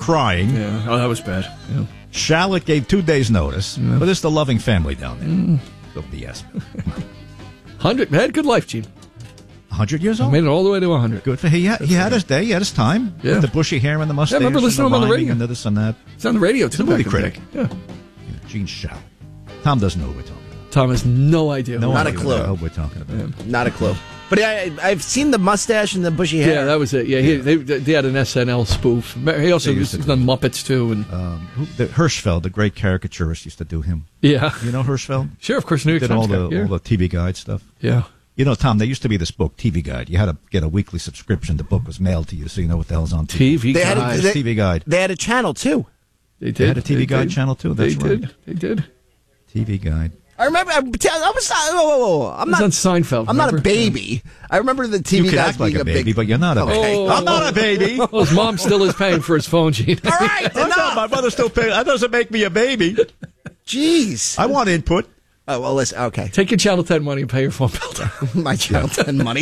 crying. Yeah. Oh, that was bad. Yeah. Charlotte gave 2 days' notice. Yeah. But it's the loving family down there. So BS. 100. Had a good life, Gene. 100 years old? Made it all the way to 100. Good for him. He had his day. He had his time. Yeah. With the bushy hair and the mustache. Yeah, I remember listening to him on the radio. And this and that. It's on the radio, too. He's a movie critic. Yeah. Gene Shalit. Tom doesn't know what we're talking about. Tom has no idea. Not a clue. What we're talking about. Yeah. Not a clue. But I've seen the mustache and the bushy hair. Yeah, that was it. Yeah, they had an SNL spoof. He also was done Muppets, too. And Hirschfeld, the great caricaturist, used to do him. Yeah. You know Hirschfeld? Sure, of course. New York Did Times all the TV Guide stuff. Yeah. You know, Tom, there used to be this book, TV Guide. You had to get a weekly subscription. The book was mailed to you, so you know what the hell's on TV. TV Guide. TV Guide. They had a channel, too. They did. They had a TV Guide channel, too. That's right. They did. TV Guide. I remember. I'm not on Seinfeld. I'm not a baby. I remember the TV You can Guide act like being a baby, but you're not a baby. Oh. I'm not a baby. Well, his mom still is paying for his phone, Gene. All right, enough. My mother still pays. That doesn't make me a baby. Jeez. I want input. Oh, well, listen. Okay. Take your Channel 10 money and pay your phone bill. My Channel 10 money.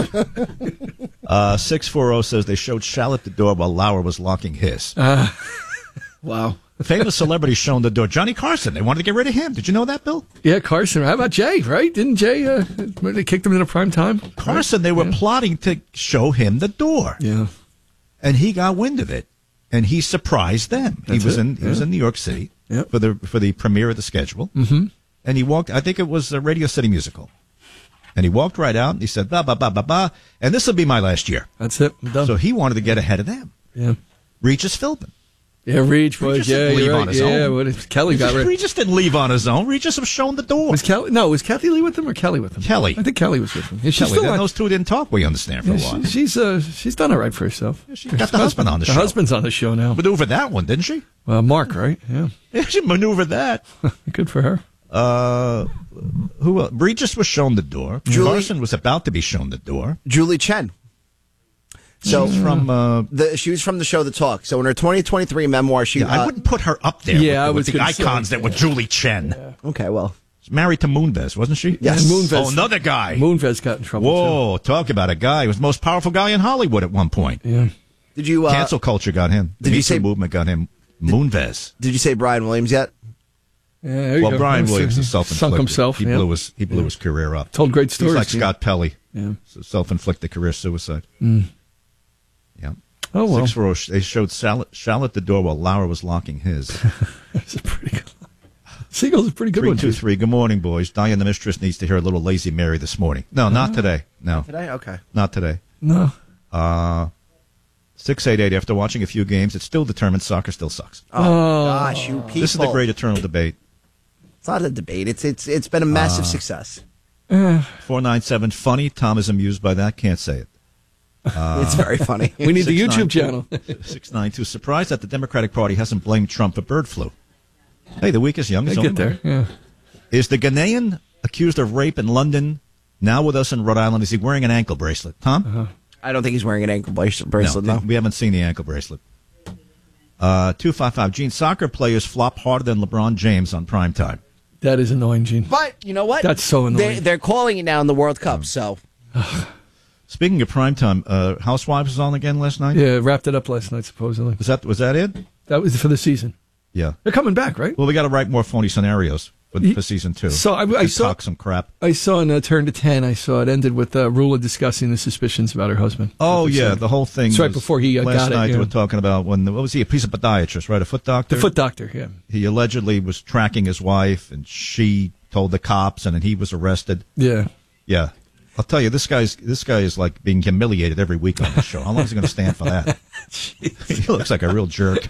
640 says they showed Charlotte the door while Lauer was locking his. Wow. Famous celebrity shown the door. Johnny Carson. They wanted to get rid of him. Did you know that, Bill? Yeah, Carson. How about Jay, right? Didn't Jay, they kicked him in a prime time? Carson, they were plotting to show him the door. Yeah. And he got wind of it. And he surprised them. He was in New York City for the premiere of the schedule. Mm-hmm. And he walked, I think it was a Radio City Musical. And he walked right out and he said, ba, ba, ba, ba, ba, and this will be my last year. That's it. I'm done. So he wanted to get ahead of them. Yeah. Regis Philbin. Yeah, Regis was, didn't leave on his own. Well, Kelly got rid. Regis didn't leave on his own. Regis was shown the door. Was Kathy Lee with him or Kelly with him? Kelly. I think Kelly was with him. Yeah, she's Kelly. still Those two didn't talk, we understand, for a while. She's done all right for herself. She got the husband on the show. The husband's on the show now. Maneuvered that one, didn't she? Mark, right? Yeah. Yeah, she maneuvered that. Good for her. Who else? Regis was shown the door. Carson was about to be shown the door. Julie Chen. So she was from the show The Talk. So in her 2023 memoir, I wouldn't put her up there with the icons that were Julie Chen. Yeah. Okay, well. She's married to Moonves, wasn't she? Yes. Moonves. Oh, another guy. Moonves got in trouble, Whoa, talk about a guy. He was the most powerful guy in Hollywood at one point. Yeah. Did you... Cancel culture got him. The Me Too movement got him. Moonves. Did you say Brian Williams yet? Yeah, well, Brian Williams is self-inflicted. Sunk himself. He blew his career up. Told great stories. He's like Scott Pelley. Yeah. Self-inflicted career suicide. Mm. Yeah. Oh, well. 640, they showed Charlotte the door while Lauer was locking his. That's a pretty good one. Seagull's a pretty good 323. Good morning, boys. Diane the mistress needs to hear a little Lazy Mary this morning. No, not today. No. Today? Okay. Not today. No. 688. After watching a few games, it still determines soccer still sucks. Oh, gosh, you people. This is the great eternal debate. It's not a debate. It's been a massive success. 497. Funny. Tom is amused by that. Can't say it. It's very funny. We need the YouTube channel. 692. Surprised that the Democratic Party hasn't blamed Trump for bird flu. Hey, the week is young. They get there. Yeah. Is the Ghanaian accused of rape in London now with us in Rhode Island? Is he wearing an ankle bracelet? Tom? I don't think he's wearing an ankle bracelet, no. We haven't seen the ankle bracelet. 255. Gene, soccer players flop harder than LeBron James on primetime. That is annoying, Gene. But you know what? That's so annoying. They're calling it now in the World Cup, so... Speaking of primetime, Housewives was on again last night? Yeah, wrapped it up last night, supposedly. Was that it? That was for the season. Yeah. They're coming back, right? Well, we got to write more phony scenarios for season 2. So I saw talk some crap. I saw in Turn to 10, I saw it ended with Rula discussing the suspicions about her husband. Oh, yeah, the whole thing. It's right before he got it. Last night they were talking about what was he, a piece of podiatrist, right? A foot doctor? The foot doctor, yeah. He allegedly was tracking his wife, and she told the cops, and then he was arrested. Yeah. Yeah. I'll tell you, this guy is like being humiliated every week on the show. How long is he going to stand for that? He looks like a real jerk.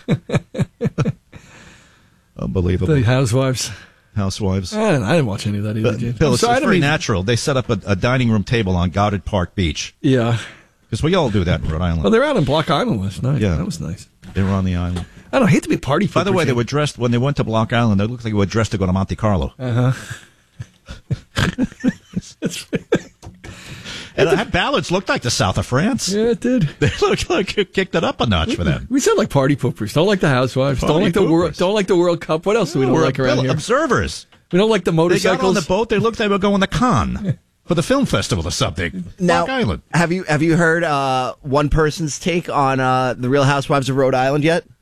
Unbelievable. The Housewives. I didn't watch any of that either, Gene. Bill, it's very natural. They set up a dining room table on Goddard Park Beach. Yeah. Because we all do that in Rhode Island. Well, they were out on Block Island last night. Yeah. That was nice. They were on the island. I hate to be party By the way, they were dressed, when they went to Block Island, they looked like they were dressed to go to Monte Carlo. And that ballads looked like the south of France. Yeah, it did. They looked like it kicked it up a notch for them. We sound like party poopers. Don't like the Housewives. Don't like the World Cup. What else do we don't like around here? Observers. We don't like the motorcycles. They got on the boat. They looked like they were going to Cannes for the film festival or something. Now, Block Island. Have you heard one person's take on the Real Housewives of Rhode Island yet?